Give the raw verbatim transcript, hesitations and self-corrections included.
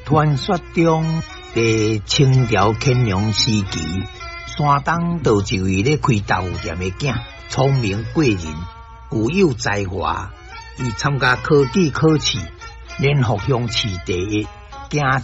传说中，在清朝乾隆时期，山东就一位咧开豆腐店的囝，聪明过人，具有才华。伊参加科举考试，连福乡市第一，行